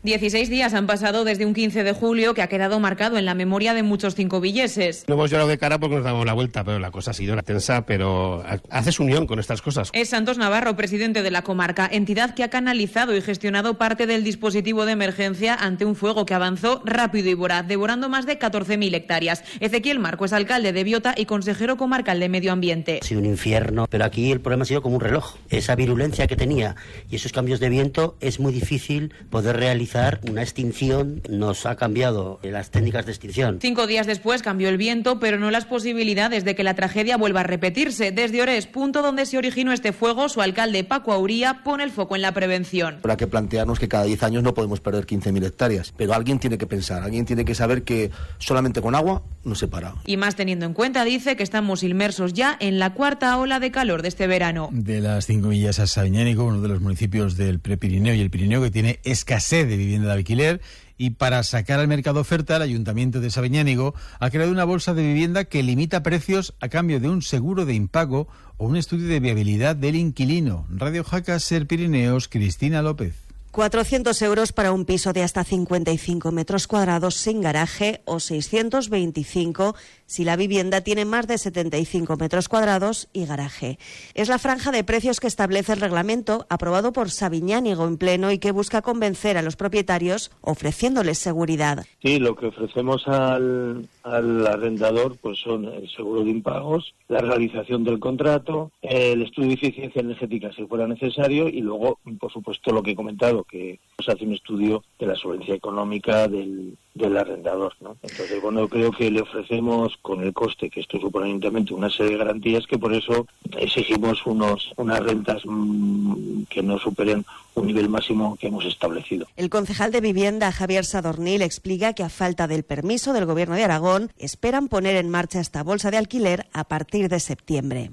16 días han pasado desde un 15 de julio que ha quedado marcado en la memoria de muchos cincovilleses. No hemos llorado de cara porque nos damos la vuelta, pero la cosa ha sido tensa, pero haces unión con estas cosas. Es Santos Navarro, presidente de la comarca, entidad que ha canalizado y gestionado parte del dispositivo de emergencia ante un fuego que avanzó rápido y voraz, devorando más de 14.000 hectáreas. Ezequiel Marco es alcalde de Biota y consejero comarcal de Medio Ambiente. Ha sido un infierno, pero aquí el problema ha sido como un reloj. Esa virulencia que tenía y esos cambios de viento es muy difícil poder realizar una extinción. Nos ha cambiado las técnicas de extinción. 5 días después cambió el viento, pero no las posibilidades de que la tragedia vuelva a repetirse. Desde Orés, punto donde se originó este fuego, su alcalde Paco Auría pone el foco en la prevención. Habrá que plantearnos que cada 10 años no podemos perder 15.000 hectáreas, pero alguien tiene que pensar, alguien tiene que saber que solamente con agua no se para. Y más teniendo en cuenta, dice, que estamos inmersos ya en la cuarta ola de calor de este verano. De las 5 millas a Sabiñánigo, uno de los municipios del Prepirineo y el Pirineo que tiene escasez de vivienda de alquiler, y para sacar al mercado oferta, el Ayuntamiento de Sabiñánigo ha creado una bolsa de vivienda que limita precios a cambio de un seguro de impago o un estudio de viabilidad del inquilino. Radio Jaca, Ser Pirineos, Cristina López. 400 euros para un piso de hasta 55 metros cuadrados sin garaje o 625 si la vivienda tiene más de 75 metros cuadrados y garaje. Es la franja de precios que establece el reglamento aprobado por Sabiñánigo en pleno y que busca convencer a los propietarios ofreciéndoles seguridad. Sí, lo que ofrecemos al arrendador pues son el seguro de impagos, la realización del contrato, el estudio de eficiencia energética si fuera necesario y luego, por supuesto, lo que he comentado, que se hace un estudio de la solvencia económica del arrendador, ¿no? Entonces, bueno, creo que le ofrecemos con el coste que esto supone evidentemente una serie de garantías que por eso exigimos unas rentas que no superen un nivel máximo que hemos establecido. El concejal de Vivienda, Javier Sadornil, explica que a falta del permiso del Gobierno de Aragón esperan poner en marcha esta bolsa de alquiler a partir de septiembre.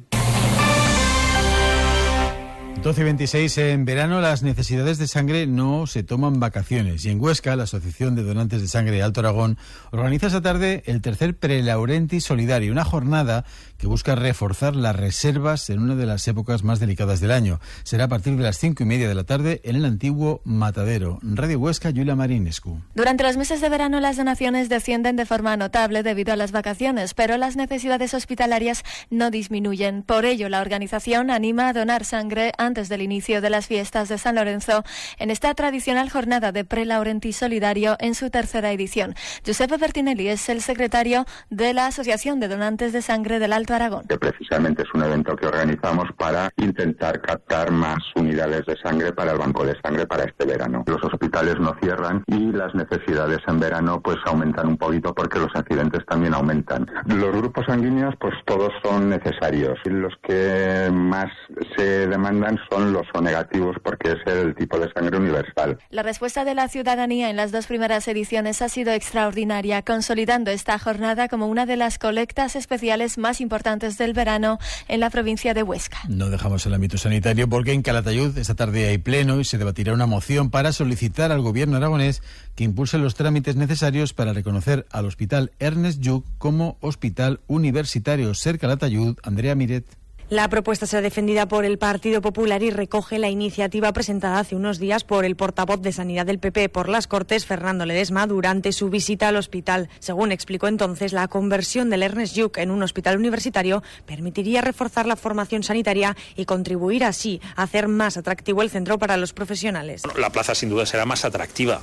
12:26 en verano, las necesidades de sangre no se toman vacaciones. Y en Huesca, la Asociación de Donantes de Sangre de Alto Aragón organiza esta tarde el tercer Prelaurentis Solidario, una jornada que busca reforzar las reservas en una de las épocas más delicadas del año. Será a partir de las 5:30 de la tarde en el antiguo Matadero. Radio Huesca, Yulia Marinescu. Durante los meses de verano las donaciones descienden de forma notable debido a las vacaciones, pero las necesidades hospitalarias no disminuyen. Por ello, la organización anima a donar sangre antes del inicio de las fiestas de San Lorenzo en esta tradicional jornada de Prelaurentis Solidario en su tercera edición. Giuseppe Bertinelli es el secretario de la Asociación de Donantes de Sangre del Alto Aragón. Que precisamente es un evento que organizamos para intentar captar más unidades de sangre para el banco de sangre para este verano. Los hospitales no cierran y las necesidades en verano pues aumentan un poquito porque los accidentes también aumentan. Los grupos sanguíneos pues todos son necesarios y los que más se demandan son los O negativos porque es el tipo de sangre universal. La respuesta de la ciudadanía en las dos primeras ediciones ha sido extraordinaria, consolidando esta jornada como una de las colectas especiales más importantes del verano en la provincia de Huesca. No dejamos el ámbito sanitario porque en Calatayud esta tarde hay pleno y se debatirá una moción para solicitar al gobierno aragonés que impulse los trámites necesarios para reconocer al Hospital Ernest Lluch como hospital universitario. Ser Calatayud, Andrea Miret. La propuesta será defendida por el Partido Popular y recoge la iniciativa presentada hace unos días por el portavoz de Sanidad del PP por las Cortes, Fernando Ledesma, durante su visita al hospital. Según explicó entonces, la conversión del Ernest Lluch en un hospital universitario permitiría reforzar la formación sanitaria y contribuir así a hacer más atractivo el centro para los profesionales. La plaza sin duda será más atractiva,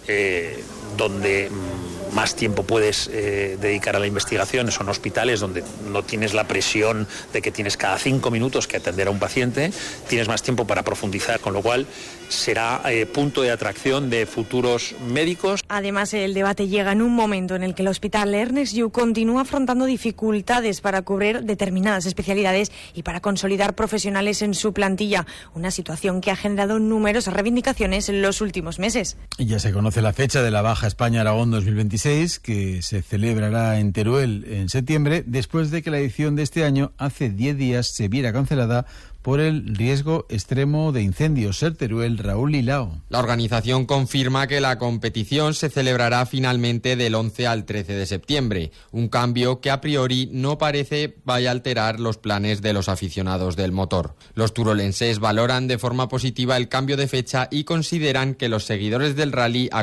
donde más tiempo puedes dedicar a la investigación. Son hospitales donde no tienes la presión de que tienes cada 5 minutos que atender a un paciente, tienes más tiempo para profundizar, con lo cual será punto de atracción de futuros médicos. Además, el debate llega en un momento en el que el Hospital Ernest Lluch continúa afrontando dificultades para cubrir determinadas especialidades y para consolidar profesionales en su plantilla, una situación que ha generado numerosas reivindicaciones en los últimos meses. Y ya se conoce la fecha de la Baja España-Aragón 2026, que se celebrará en Teruel en septiembre, después de que la edición de este año, hace 10 días, se viera cancelada por el riesgo extremo de incendios. Ser Teruel, Raúl Lilao. La organización confirma que la competición se celebrará finalmente del 11 al 13 de septiembre, un cambio que a priori no parece vaya a alterar los planes de los aficionados del motor. Los turolenses valoran de forma positiva el cambio de fecha y consideran que los seguidores del rally